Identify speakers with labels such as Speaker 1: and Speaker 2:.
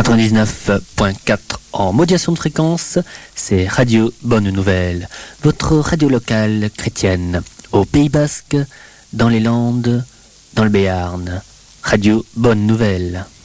Speaker 1: 99.4 en modulation de fréquence, c'est Radio Bonne Nouvelle, votre radio locale chrétienne, au Pays Basque, dans les Landes, dans le Béarn. Radio Bonne Nouvelle.